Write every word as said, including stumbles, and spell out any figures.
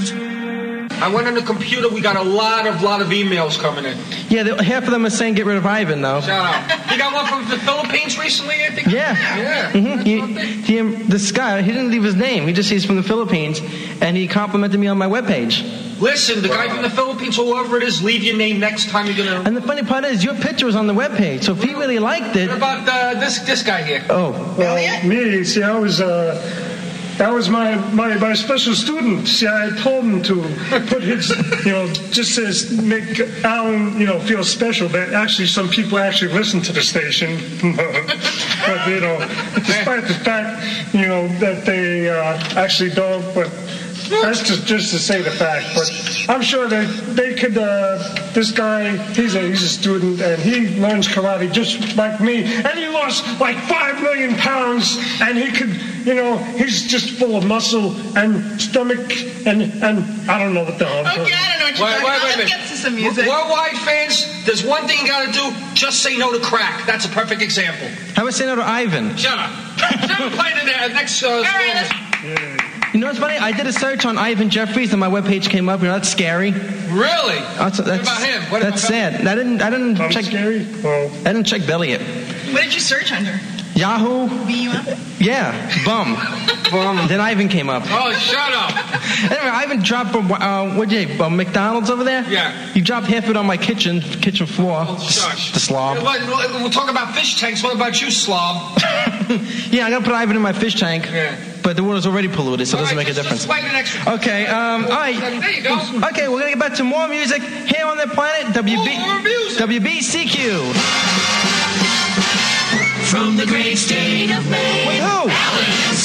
I went on the computer. We got a lot of lot of emails coming in. Yeah, the, half of them are saying get rid of Ivan, though. Shout out. You got one from the Philippines recently, I think? Yeah. Yeah. Mm-hmm. He, he, this guy, he didn't leave his name. He just says he's from the Philippines, and he complimented me on my webpage. Listen, the guy from the Philippines, whoever it is, leave your name next time you're going to... And the funny part is, your picture was on the webpage, so if he really liked it... What about uh, this this guy here? Oh. Well, me, see, I was... Uh, That was my, my, my special student. See, I told him to put his, you know, just says make Alan, you know, feel special. But actually, some people actually listen to the station. But, you know, despite the fact, you know, that they uh, actually don't. But that's just, just to say the fact. But I'm sure that they could, uh, this guy, he's a, he's a student, and he learns karate just like me. And he lost like five million pounds, and he could... You know, he's just full of muscle and stomach and and I don't know what the hell. Okay, I don't know what you're wait, talking wait, about. wait, Let's wait. get to some music. Worldwide fans, there's one thing you got to do. Just say no to crack. That's a perfect example. How about say no to Ivan? Shut up. Never played in the next uh, All right, let's... You know what's funny? I did a search on Ivan Jeffries, and my webpage came up. You know, that's scary. Really? That's, that's, what about him? What that's about sad. I didn't. I didn't I'm check. scary. Well, I didn't check Belliot. What did you search under? Yahoo. B U M? Yeah, bum. Bum. Then Ivan came up. Oh, shut up. Anyway, Ivan dropped from uh, what did you uh, McDonald's over there? Yeah. He dropped half of it on my kitchen kitchen floor. Oh, shush. The slob. We'll, we'll talk about fish tanks. What about you, slob? Yeah, I'm gonna put Ivan in my fish tank. Yeah. But the water's already polluted, so it doesn't All right, make a just, difference. Just wait an extra. Okay, um, all right. There you go. Okay, we're gonna get back to more music here on the planet. W B More music. W B C Q. From the great state of Maine, Who? Alan and